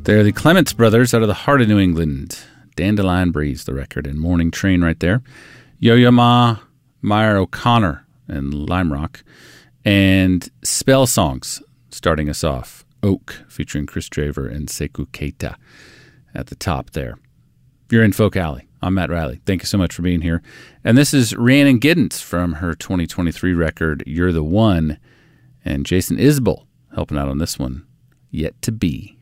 They're the Clements Brothers out of the heart of New England. Dandelion Breeze, the record, and Morning Train right there. Yo-Yo Ma, Meyer O'Connor, and Lime Rock. And Spell Songs, starting us off. Oak, featuring Chris Draver and Sekou Keita at the top there. You're in Folk Alley. I'm Matt Riley. Thank you so much for being here. And this is Rhiannon Giddens from her 2023 record, You're the One. And Jason Isbell helping out on this one, Yet to Be.